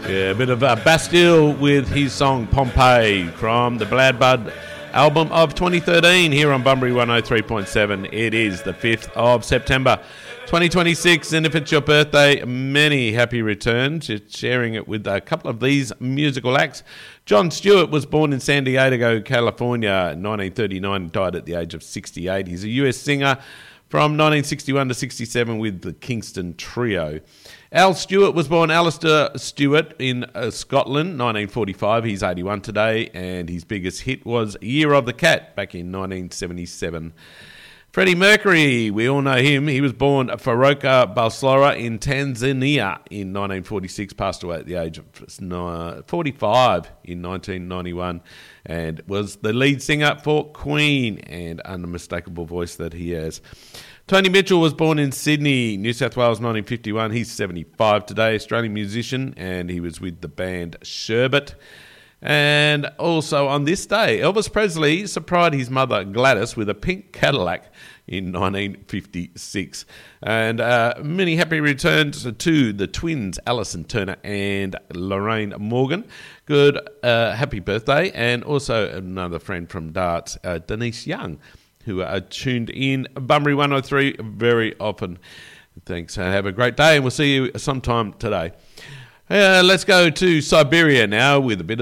Yeah, a bit of Bastille with his song Pompeii from the Bladbud album of 2013 here on Bunbury 103.7. It is the 5th of September 2026, and if it's your birthday, many happy returns. You're sharing it with a couple of these musical acts. Jon Stewart was born in San Diego, California in 1939, died at the age of 68. He's a US singer from 1961 to 67 with the Kingston Trio. Al Stewart was born Alistair Stewart in Scotland, 1945. He's 81 today, and his biggest hit was Year of the Cat back in 1977. Freddie Mercury, we all know him. He was born Faroka Balsora in Tanzania in 1946, passed away at the age of 45 in 1991, and was the lead singer for Queen, and unmistakable voice that he has. Tony Mitchell was born in Sydney, New South Wales, 1951. He's 75 today, Australian musician, and he was with the band Sherbet. And also on this day, Elvis Presley surprised his mother Gladys with a pink Cadillac in 1956. And many happy returns to the twins, Alison Turner and Lorraine Morgan. Good happy birthday. And also another friend from Darts, Denise Young, who are tuned in Bunbury 103 very often. Thanks. Have a great day, and we'll see you sometime today. Let's go to Siberia now with a bit of